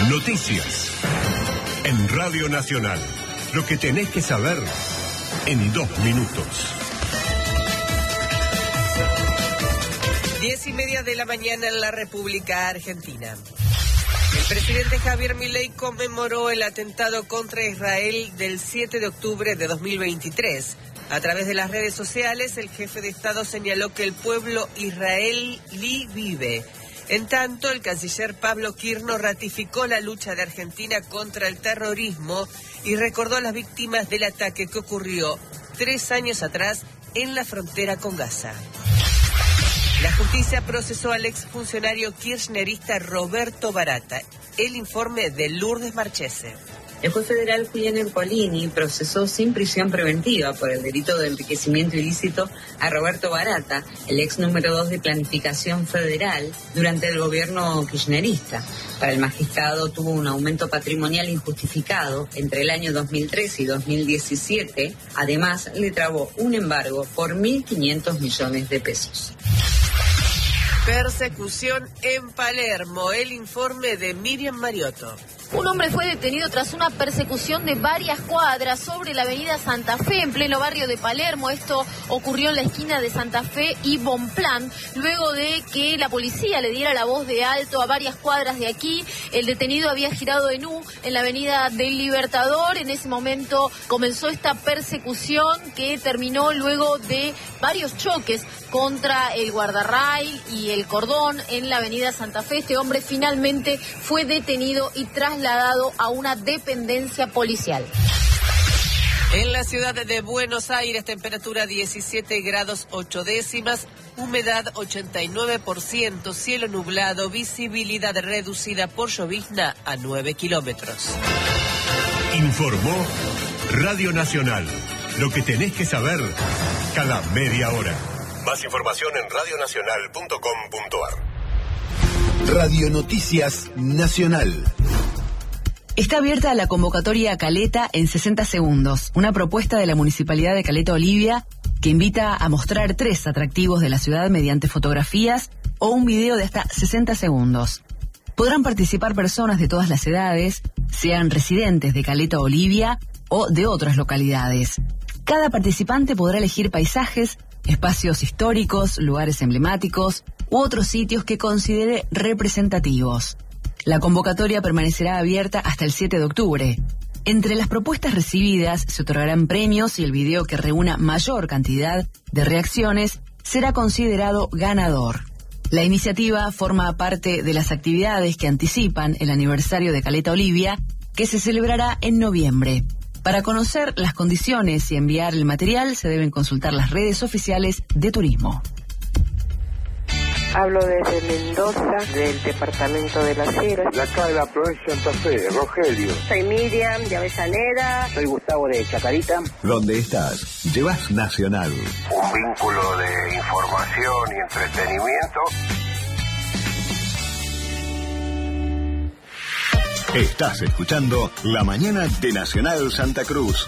Noticias. En Radio Nacional. Lo que tenés que saber en 2 minutos. 10:30 de la mañana en la República Argentina. El presidente Javier Milei conmemoró el atentado contra Israel del 7 de octubre de 2023. A través de las redes sociales, el jefe de Estado señaló que el pueblo israelí vive. En tanto, el canciller Pablo Quirno ratificó la lucha de Argentina contra el terrorismo y recordó a las víctimas del ataque que ocurrió 3 años atrás en la frontera con Gaza. La justicia procesó al exfuncionario kirchnerista Roberto Barata. El informe de Lourdes Marchese. El juez federal Julián Empolini procesó sin prisión preventiva por el delito de enriquecimiento ilícito a Roberto Barata, el ex número 2 de Planificación Federal, durante el gobierno kirchnerista. Para el magistrado tuvo un aumento patrimonial injustificado entre el año 2013 y 2017. Además, le trabó un embargo por 1.500 millones de pesos. Persecución en Palermo. El informe de Miriam Mariotto. Un hombre fue detenido tras una persecución de varias cuadras sobre la avenida Santa Fe, en pleno barrio de Palermo. Esto ocurrió en la esquina de Santa Fe y Bonplan, luego de que la policía le diera la voz de alto a varias cuadras de aquí. El detenido había girado en U en la avenida del Libertador. En ese momento comenzó esta persecución que terminó luego de varios choques contra el guardarrail y el cordón en la avenida Santa Fe. Este hombre finalmente fue detenido y trasladado a una dependencia policial. En la ciudad de Buenos Aires, temperatura 17 grados 8 décimas, humedad 89%, cielo nublado, visibilidad reducida por llovizna a 9 kilómetros. Informó Radio Nacional. Lo que tenés que saber cada media hora. Más información en radionacional.com.ar. Radio Noticias Nacional. Está abierta la convocatoria Caleta en 60 segundos, una propuesta de la Municipalidad de Caleta Olivia que invita a mostrar 3 atractivos de la ciudad mediante fotografías o un video de hasta 60 segundos. Podrán participar personas de todas las edades, sean residentes de Caleta Olivia o de otras localidades. Cada participante podrá elegir paisajes, espacios históricos, lugares emblemáticos u otros sitios que considere representativos. La convocatoria permanecerá abierta hasta el 7 de octubre. Entre las propuestas recibidas se otorgarán premios y el video que reúna mayor cantidad de reacciones será considerado ganador. La iniciativa forma parte de las actividades que anticipan el aniversario de Caleta Olivia, que se celebrará en noviembre. Para conocer las condiciones y enviar el material se deben consultar las redes oficiales de turismo. Hablo desde Mendoza, del departamento de Las Heras. De acá de la provincia de Santa Fe, Rogelio. Soy Miriam de Avellaneda. Soy Gustavo de Chacarita. ¿Dónde estás? Llevas Nacional. Un vínculo de información y entretenimiento. Estás escuchando La Mañana de Nacional Santa Cruz.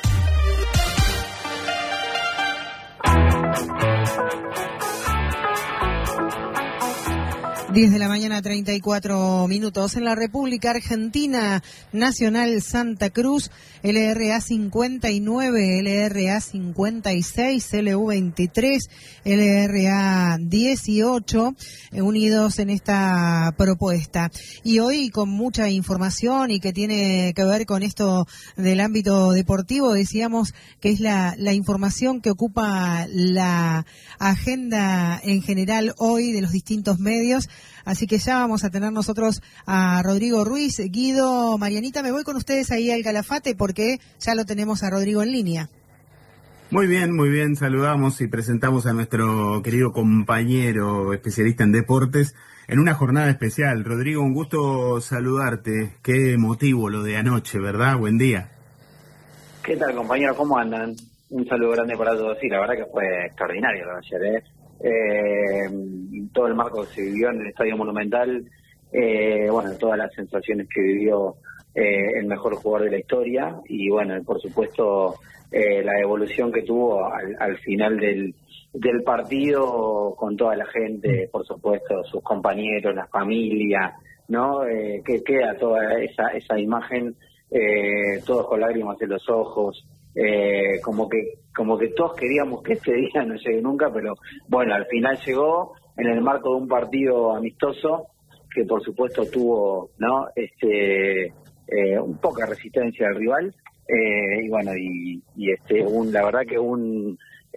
Diez de la mañana, 34 minutos. En la República Argentina, Nacional Santa Cruz, LRA 59, LRA 56, LU 23, LRA 18, unidos en esta propuesta. Y hoy, con mucha información y que tiene que ver con esto del ámbito deportivo, decíamos que es la información que ocupa la agenda en general hoy de los distintos medios. Así que ya vamos a tener nosotros a Rodrigo Ruiz. Guido, Marianita, me voy con ustedes ahí al Calafate porque ya lo tenemos a Rodrigo en línea. Muy bien, saludamos y presentamos a nuestro querido compañero especialista en deportes en una jornada especial. Rodrigo, un gusto saludarte. Qué emotivo lo de anoche, ¿verdad? Buen día. ¿Qué tal, compañero? ¿Cómo andan? Un saludo grande para todos. Sí, la verdad que fue extraordinario lo de ayer, ¿eh? Todo el marco que se vivió en el Estadio Monumental, bueno, todas las sensaciones que vivió el mejor jugador de la historia y bueno, por supuesto la evolución que tuvo al final del partido con toda la gente, por supuesto, sus compañeros, la familia, ¿no? Que queda toda esa imagen, todos con lágrimas en los ojos, como que todos queríamos que este día no llegue nunca, pero bueno, al final llegó en el marco de un partido amistoso que por supuesto tuvo, ¿no? Un poca resistencia del rival, y bueno, la verdad que un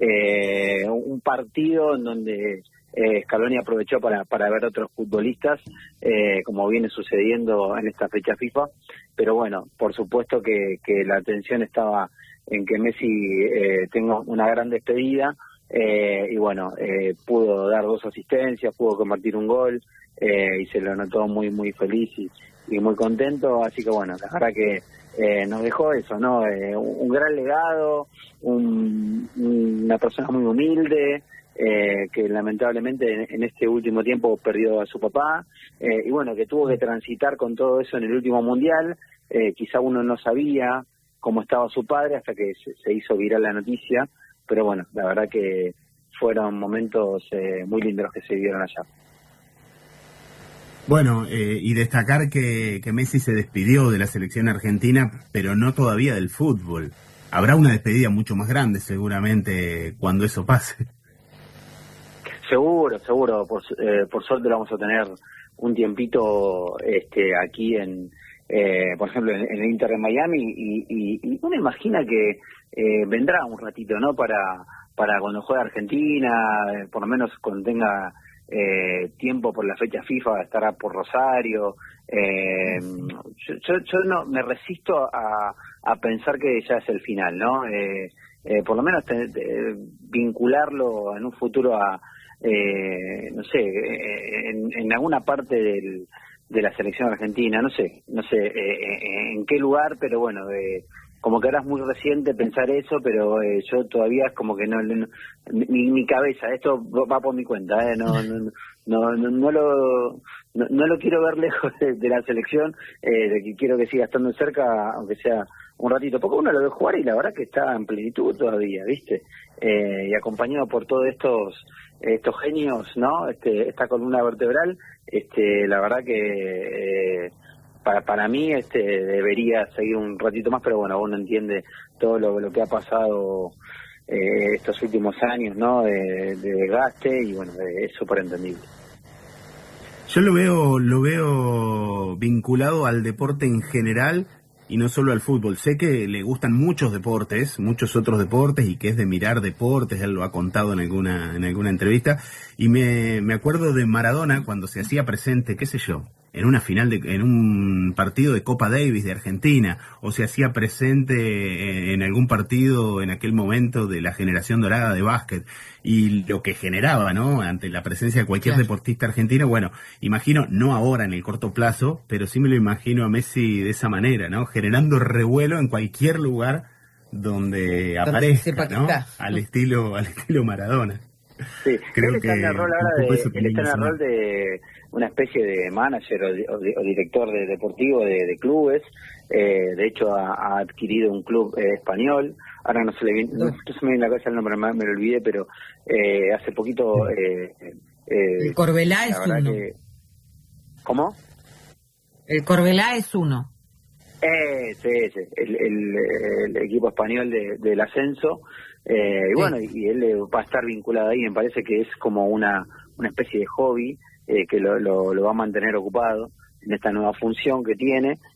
partido en donde Scaloni aprovechó para ver otros futbolistas, como viene sucediendo en esta fecha FIFA, pero bueno, por supuesto que la atención estaba en que Messi tenga una gran despedida, y bueno, pudo dar 2 asistencias, pudo convertir un gol, y se lo notó muy muy feliz y muy contento, así que bueno, la verdad que nos dejó eso, ¿no? Un gran legado, una persona muy humilde, que lamentablemente en este último tiempo perdió a su papá, y bueno, que tuvo que transitar con todo eso en el último mundial. Quizá uno no sabía cómo estaba su padre hasta que se hizo viral la noticia, pero bueno, la verdad que fueron momentos muy lindos los que se vivieron allá. Bueno, y destacar que Messi se despidió de la selección argentina, pero no todavía del fútbol. Habrá una despedida mucho más grande seguramente cuando eso pase. Seguro, por suerte lo vamos a tener un tiempito aquí por ejemplo, en el Inter de Miami, y uno imagina que vendrá un ratito, ¿no? Para cuando juegue Argentina, por lo menos cuando tenga tiempo por la fecha FIFA, estará por Rosario. Yo no me resisto a pensar que ya es el final, ¿no? Por lo menos vincularlo en un futuro a no sé, en alguna parte de la selección argentina, no sé en qué lugar, pero bueno, como que ahora es muy reciente pensar eso, pero yo todavía es como que no mi cabeza, esto va por mi cuenta, no lo quiero ver lejos de la selección, de que quiero que siga estando cerca, aunque sea un ratito, porque uno lo ve jugar y la verdad que está en plenitud todavía, ¿viste? Y acompañado por todos estos genios, ¿no? Esta columna vertebral, la verdad que para mí debería seguir un ratito más, pero bueno, uno entiende todo lo que ha pasado estos últimos años, ¿no? De desgaste, y bueno, es súper entendible. Yo lo veo vinculado al deporte en general y no solo al fútbol. Sé que le gustan muchos deportes, muchos otros deportes, y que es de mirar deportes, él lo ha contado en alguna entrevista, y me acuerdo de Maradona cuando se hacía presente, qué sé yo, en una final en un partido de Copa Davis de Argentina, o se hacía presente en algún partido en aquel momento de la generación dorada de básquet, y lo que generaba, ¿no? Ante la presencia de cualquier deportista argentino. Bueno, imagino, no ahora en el corto plazo, pero sí me lo imagino a Messi de esa manera, ¿no? Generando revuelo en cualquier lugar donde aparezca, ¿no? Al estilo Maradona. Sí, creo él está en el rol ahora él está en el rol de una especie de manager o director deportivo de clubes. De hecho ha adquirido un club español, ahora no se me viene en la cabeza el nombre, me lo olvidé, pero hace poquito el Corbelá es uno. ¿Cómo? El Corbelá es uno. Sí, el equipo español del ascenso, y bueno, y él va a estar vinculado ahí. Me parece que es como una especie de hobby que lo va a mantener ocupado en esta nueva función que tiene,